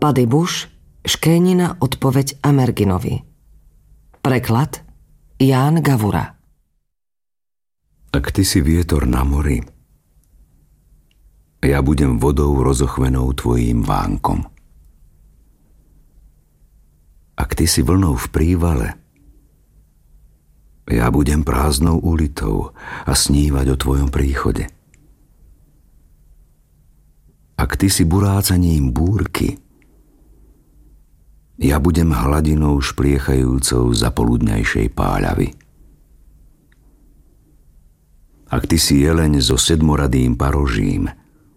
Pady Buš, Škénina odpoveď Amerginovi. Preklad Ján Gavura. Ak ty si vietor na mori, ja budem vodou rozochvenou tvojím vánkom. Ak ty si vlnou v prívale, ja budem prázdnou ulitou a snívať o tvojom príchode. Ak ty si burácaním búrky, ja budem hladinou špliechajúcou za poludňajšej páľavy. Ak ty si jeleň so sedmoradým parožím,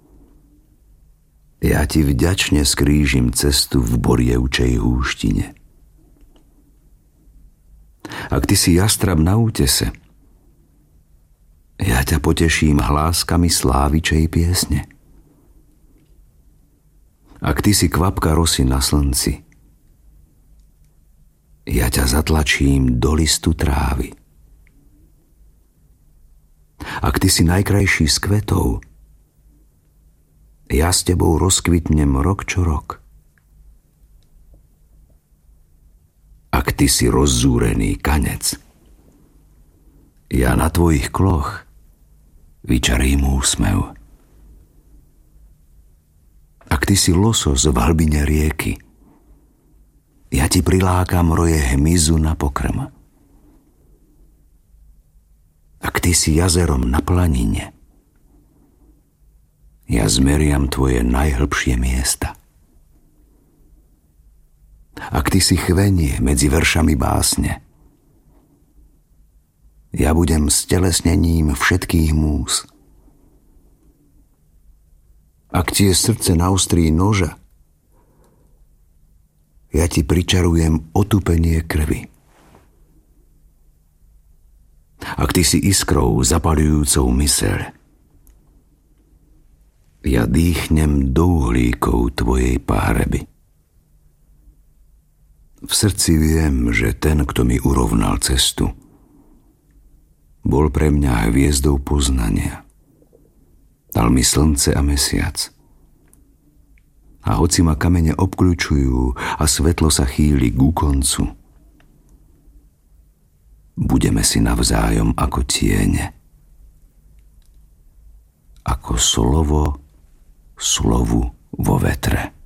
ja ti vďačne skrížim cestu v borievčej húštine. Ak ty si jastrab na útese, ja ťa poteším hláskami slávičej piesne. Ak ty si kvapka rosy na slnci, ja ťa zatlačím do listu trávy. Ak ty si najkrajší z kvetov, ja s tebou rozkvitnem rok čo rok. Ak ty si rozzúrený kanec, ja na tvojich kloch vyčarím úsmev. Ak ty si losos v hlbine rieky, ja ti prilákam roje hmyzu na pokrm. Ak ty si jazerom na planine, ja zmeriam tvoje najhlbšie miesta. Ak ty si chvenie medzi veršami básne, ja budem stelesnením všetkých múz. Ak ti je srdce na ostrí noža, ja ti pričarujem otupenie krvi. Ak ty si iskrou zapaľujúcou myseľ, ja dýchnem do uhlíkov tvojej páhreby. V srdci viem, že ten, kto mi urovnal cestu, bol pre mňa hviezdou poznania. Dal mi slnce a mesiac. A hoci ma kamene obkľučujú a svetlo sa chýli ku koncu, budeme si navzájom ako tiene, ako slovo slovu vo vetre.